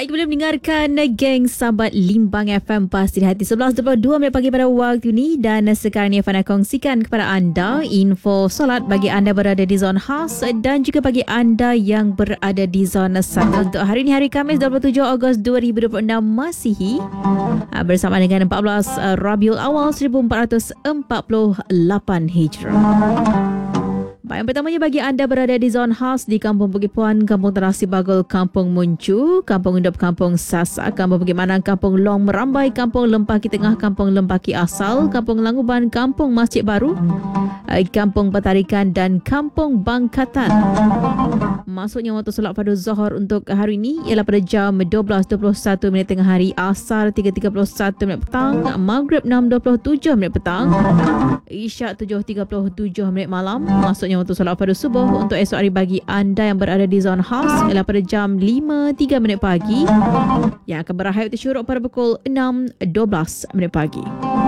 Baik, boleh mendengarkan geng sahabat Limbang FM Pasti di Hati 11.22 pagi pada waktu ini. Dan sekarang ni Fana kongsikan kepada anda info solat bagi anda berada di zon khas dan juga bagi anda yang berada di zon 1. Untuk hari ini, hari Khamis 27 Ogos 2026 Masihi, bersama dengan 14 Rabiul Awal 1448 Hijrah. Baik, yang pertamanya bagi anda berada di zon khas di Kampung Bukit Puan, Kampung Terasi Bagul, Kampung Muncu, Kampung Indop, Kampung Sasak, Kampung Bukit Manang, Kampung Long Merambai, Kampung Lempaki Tengah, Kampung Lempaki Asal, Kampung Languban, Kampung Masjid Baru, Kampung Petarikan dan Kampung Bangkatan. Masuknya waktu solat pada Zuhur untuk hari ini ialah pada jam 12.21 minit tengah hari, Asar 3.31 minit petang, Maghrib 6.27 minit petang, Isyak 7.37 minit malam. Masuknya waktu solat pada subuh untuk esok hari bagi anda yang berada di zon khas ialah pada jam 5.03 minit pagi, yang akan berakhir waktu syuruk pada pukul 6.12 minit pagi.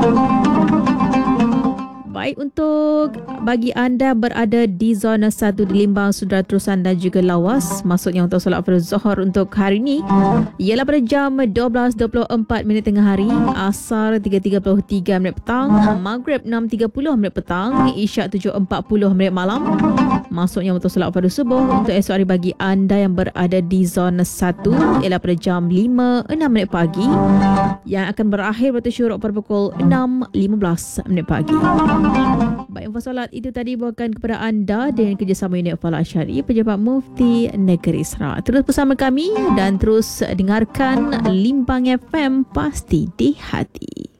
Baik, untuk bagi anda berada di zona 1 di Limbang, Sudara Terusan dan juga Lawas, maksudnya untuk solat fardu Zuhur untuk hari ini ialah pada jam 12.24 minit tengah hari, Asar 3.33 minit petang, Maghrib 6.30 minit petang, Isyak 7.40 minit malam. Maksudnya untuk solat fardu subuh untuk esok hari bagi anda yang berada di zona 1 ialah pada jam 5.06 minit pagi, yang akan berakhir waktu syuruk pada pukul 6.15 minit pagi. Baik, info solat itu tadi bawakan kepada anda dengan kerjasama Unit Falah Syari, Pejabat Mufti Negeri Sarawak. Terus bersama kami dan terus dengarkan Limbang FM Pasti di Hati.